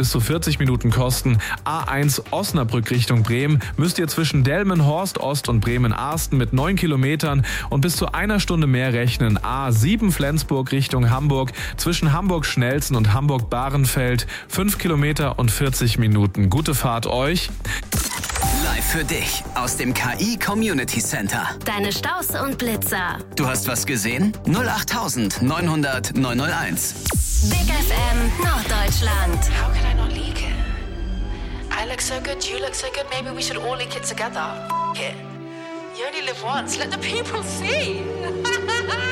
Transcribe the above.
bis zu 40 Minuten kosten. A1 Osnabrück Richtung Bremen müsst ihr zwischen Delmenhorst Ost und Bremen-Arsten mit 9 Kilometern und bis zu einer Stunde mehr rechnen. A7 Flensburg Richtung Hamburg zwischen Hamburg-Schnelsen und Hamburg-Bahrenfeld 5 Kilometer und 40 Minuten. Gute Fahrt euch. Live für dich aus dem KI Community Center. Deine Staus und Blitzer. Du hast was gesehen? 08900 901. Big FM Norddeutschland. How can I not leak it? I look so good, you look so good, maybe we should all leak it together. F it. You only live once, let the people see.